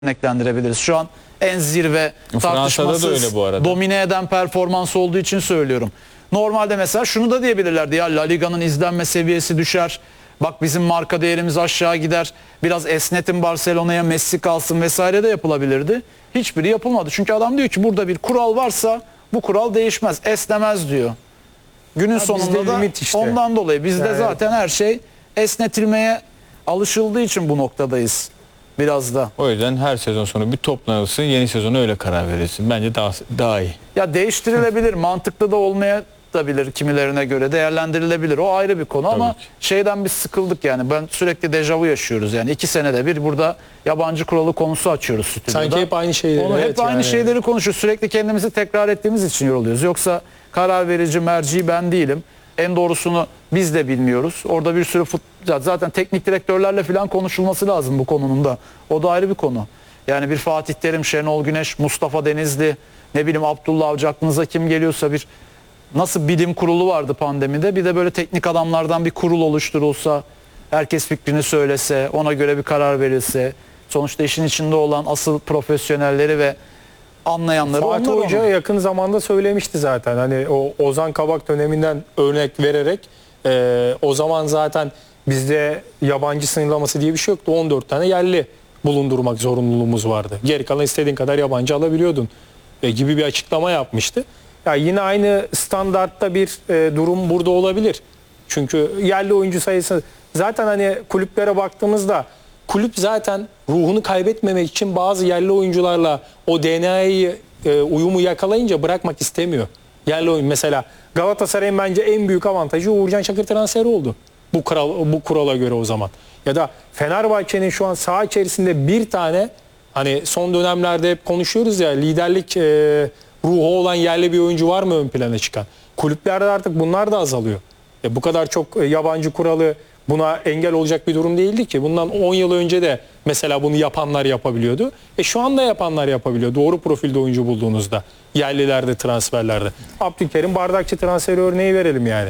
örneklendirebiliriz. Şu an en zirve tartışmasız, da öyle bu arada. domine eden performans olduğu için söylüyorum. Normalde mesela şunu da diyebilirlerdi, ya La Liga'nın izlenme seviyesi düşer. Bak bizim marka değerimiz aşağı gider. Biraz esnetin Barcelona'ya, Messi kalsın vesaire de yapılabilirdi. Hiçbiri yapılmadı. Çünkü adam diyor ki burada bir kural varsa bu kural değişmez, esnemez diyor. Günün sonunda da işte. ondan dolayı bizde Yani zaten her şey esnetilmeye alışıldığı için bu noktadayız. Biraz da. O yüzden her sezon sonu bir toplanılsın, yeni sezona öyle karar verilsin. Bence daha iyi. Ya değiştirilebilir, mantıklı da olmayabilir kimilerine göre, değerlendirilebilir. O ayrı bir konu ama ki. şeyden biz sıkıldık yani. Ben sürekli dejavu yaşıyoruz yani. 2 senede bir burada yabancı kuralı konusu açıyoruz stüdyoda. Sanki hep aynı şeyleri. Onu hep evet aynı yani. şeyleri konuşuyoruz. Sürekli kendimizi tekrar ettiğimiz için yoruluyoruz. Yoksa karar verici merci ben değilim. En doğrusunu biz de bilmiyoruz. Orada bir sürü zaten teknik direktörlerle falan konuşulması lazım bu konunun da. O da ayrı bir konu. Yani bir Fatih Terim, Şenol Güneş, Mustafa Denizli, ne bileyim Abdullah Avcı, aklınıza kim geliyorsa bir nasıl bilim kurulu vardı pandemide. Bir de böyle teknik adamlardan bir kurul oluşturulsa, herkes fikrini söylese, ona göre bir karar verilse. Sonuçta işin içinde olan asıl profesyonelleri ve anlayanları Fatih onlar Hoca onu. yakın zamanda söylemişti zaten. Hani o Ozan Kabak döneminden örnek vererek o zaman zaten bizde yabancı sınırlaması diye bir şey yoktu. 14 tane yerli bulundurmak zorunluluğumuz vardı. Geri kalan istediğin kadar yabancı alabiliyordun gibi bir açıklama yapmıştı. Ya yine aynı standartta bir durum burada olabilir. Çünkü yerli oyuncu sayısı zaten hani kulüplere baktığımızda kulüp zaten ruhunu kaybetmemek için bazı yerli oyuncularla o DNA'yı uyumu yakalayınca bırakmak istemiyor. Yerli oyun mesela Galatasaray'ın bence en büyük avantajı Uğurcan Çakır transferi oldu. Bu kurala göre o zaman. Ya da Fenerbahçe'nin şu an saha içerisinde bir tane hani son dönemlerde hep konuşuyoruz ya liderlik ruhu olan yerli bir oyuncu var mı ön plana çıkan? Kulüplerde artık bunlar da azalıyor. Bu kadar çok yabancı kuralı buna engel olacak bir durum değildi ki. Bundan 10 yıl önce de mesela bunu yapanlar yapabiliyordu. Şu anda yapanlar yapabiliyor. Doğru profilde oyuncu bulduğunuzda. Yerlilerde, transferlerde. Abdülkerim Bardakçı transferi örneği verelim yani.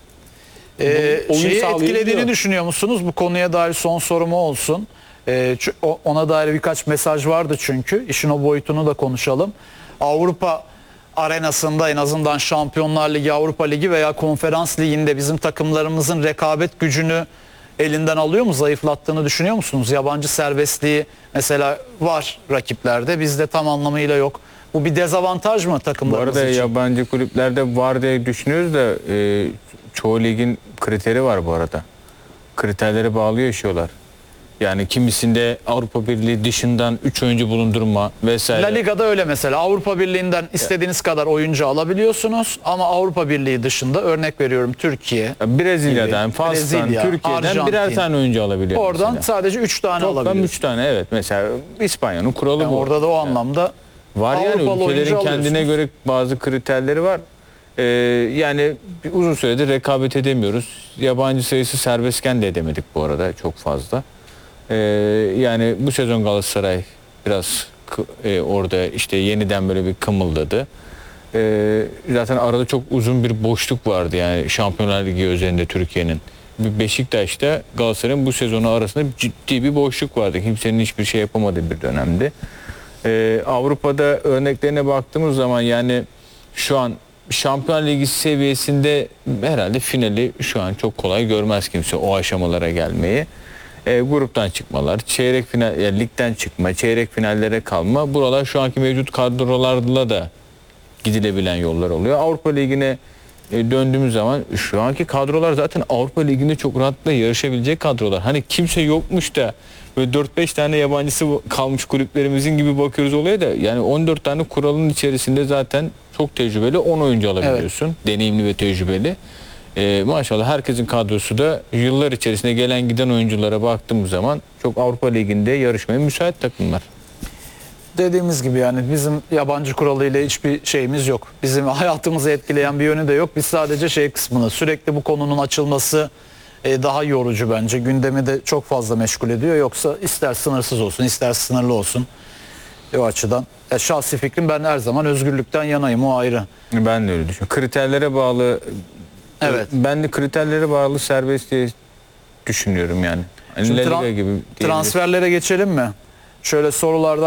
Şeyi etkilediğini düşünüyor musunuz? Bu konuya dair son sorum o olsun. Ona dair birkaç mesaj vardı çünkü. İşin o boyutunu da konuşalım. Avrupa arenasında en azından Şampiyonlar Ligi, Avrupa Ligi veya Konferans Ligi'nde bizim takımlarımızın rekabet gücünü elinden alıyor mu? Zayıflattığını düşünüyor musunuz? Yabancı serbestliği mesela var rakiplerde. Bizde tam anlamıyla yok. Bu bir dezavantaj mı Bu takımlarımız arada için? yabancı kulüplerde var diye düşünüyoruz da çoğu ligin kriteri var bu arada. Kriterlere bağlı yaşıyorlar. Yani kimisinde Avrupa Birliği dışından 3 oyuncu bulundurma vesaire. La Liga'da öyle mesela. Avrupa Birliği'nden istediğiniz kadar oyuncu alabiliyorsunuz ama Avrupa Birliği dışında örnek veriyorum Türkiye, Brezilya'dan, Fas'tan, Brezilya, Türkiye'den Arjantin. birer tane oyuncu alabiliyor. Oradan mesela. sadece 3 tane Toplam alabiliyorsunuz. 3 tane evet. Mesela İspanya'nın kuralı Yani bu. orada da o anlamda Var yani Avrupalı oyuncu ülkelerin kendine alıyorsunuz. göre bazı kriterleri var. Yani uzun süredir rekabet edemiyoruz. Yabancı sayısı serbestken de edemedik bu arada çok fazla. Yani bu sezon Galatasaray biraz orada işte yeniden böyle bir kımıldadı. Zaten arada çok uzun bir boşluk vardı yani Şampiyonlar Ligi özelinde Türkiye'nin. Beşiktaş'ta Galatasaray'ın bu sezonu arasında ciddi bir boşluk vardı. Kimsenin hiçbir şey yapamadığı bir dönemdi. Avrupa'da örneklerine baktığımız zaman yani şu an Şampiyonlar Ligi seviyesinde herhalde finali şu an çok kolay görmez kimse o aşamalara gelmeyi. Gruptan çıkmalar, çeyrek final, yani ligden çıkma, çeyrek finallere kalma. Buralar şu anki mevcut kadrolarla da gidilebilen yollar oluyor. Avrupa Ligi'ne döndüğümüz zaman şu anki kadrolar zaten Avrupa Ligi'nde çok rahatlıkla yarışabilecek kadrolar. Hani kimse yokmuş da böyle 4-5 tane yabancısı kalmış kulüplerimizin gibi bakıyoruz olaya da yani 14 tane kuralın içerisinde zaten çok tecrübeli 10 oyuncu alabiliyorsun. Evet. Deneyimli ve tecrübeli. Maşallah herkesin kadrosu da yıllar içerisinde gelen giden oyunculara baktığımız zaman çok Avrupa Ligi'nde yarışmaya müsait takımlar. Dediğimiz gibi yani bizim yabancı kuralıyla hiçbir şeyimiz yok. Bizim hayatımızı etkileyen bir yönü de yok. Biz sadece şey kısmını sürekli bu konunun açılması daha yorucu bence. Gündemi de çok fazla meşgul ediyor. Yoksa ister sınırsız olsun ister sınırlı olsun. O açıdan. Şahsi fikrim ben her zaman özgürlükten yanayım o ayrı. Ben de öyle düşünüyorum. Kriterlere bağlı. Evet. Ben de kriterlere bağlı serbest diye düşünüyorum yani. Hani La Liga gibi transferlere geçelim mi? Şöyle sorulardan